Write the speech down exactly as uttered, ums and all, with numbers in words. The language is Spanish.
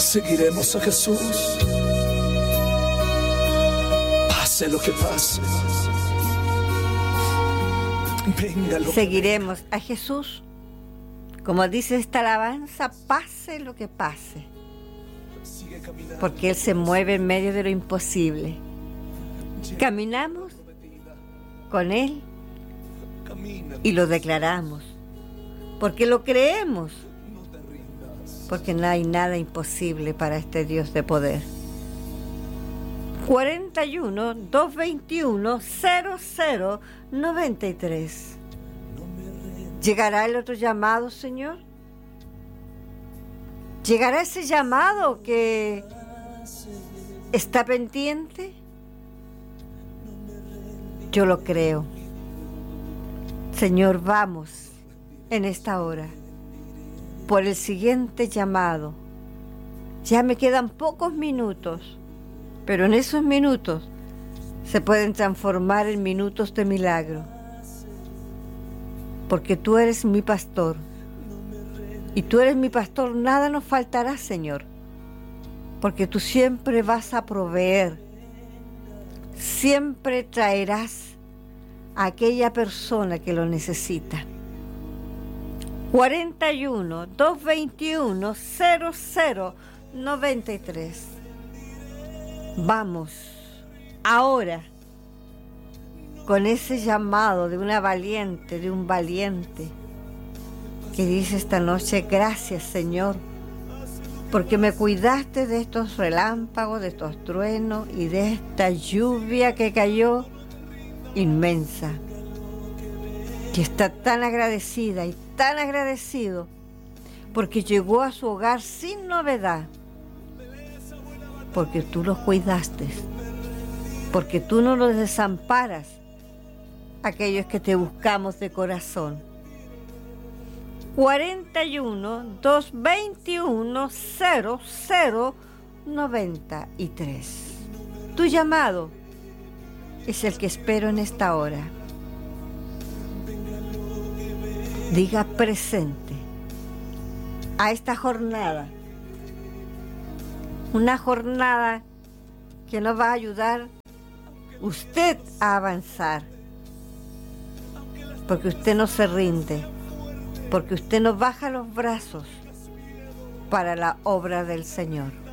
Seguiremos a Jesús, pase lo que pase. Venga lo Seguiremos a Jesús, como dice esta alabanza, pase lo que pase, porque Él se mueve en medio de lo imposible. Caminamos con Él y lo declaramos, porque lo creemos, porque no hay nada imposible para este Dios de poder. cuarenta y uno, doscientos veintiuno, cero cero noventa y tres. ¿Llegará el otro llamado, Señor? ¿Llegará ese llamado que está pendiente? Yo lo creo. Señor, vamos en esta hora por el siguiente llamado. Ya me quedan pocos minutos, pero en esos minutos se pueden transformar en minutos de milagro. Porque tú eres mi pastor. Y tú eres mi pastor, nada nos faltará, Señor. Porque tú siempre vas a proveer. Siempre traerás a aquella persona que lo necesita. cuarenta y uno, doscientos veintiuno, cero cero noventa y tres. Vamos, ahora, con ese llamado de una valiente, de un valiente, que dice esta noche, gracias, Señor, porque me cuidaste de estos relámpagos, de estos truenos y de esta lluvia que cayó inmensa. Que está tan agradecida y tan agradecido porque llegó a su hogar sin novedad, porque tú los cuidaste, porque tú no los desamparas, aquellos que te buscamos de corazón. cuarenta y uno, doscientos veintiuno, cero cero noventa y tres. Tu llamado es el que espero en esta hora. Diga presente a esta jornada. Una jornada que nos va a ayudar usted a avanzar. Porque usted no se rinde. Porque usted no baja los brazos para la obra del Señor.